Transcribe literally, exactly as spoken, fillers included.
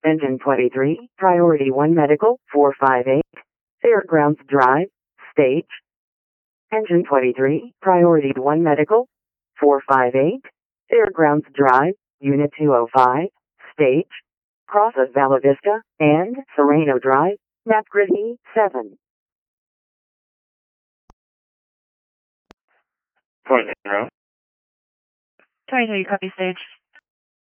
Engine twenty-three, Priority one Medical, four five eight, Fairgrounds Drive, Stage. Engine twenty-three, Priority one Medical, four five eight, Fairgrounds Drive, Unit two oh five, Stage. Cross of Vala Vista, and Sereno Drive, Map Grid E seven. Point zero. twenty-three, copy stage.